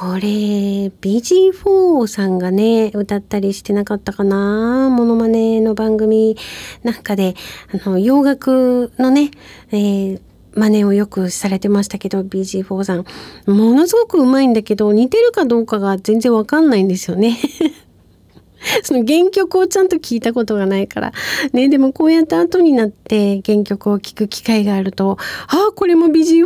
これ BG4 さんがね歌ったりしてなかったかな、モノマネの番組なんかで洋楽のね、真似をよくされてましたけど、 BG4 さんものすごくうまいんだけど似てるかどうかが全然わかんないんですよねその原曲をちゃんと聞いたことがないからね。でもこうやって後になって原曲を聞く機会があると、これも BG4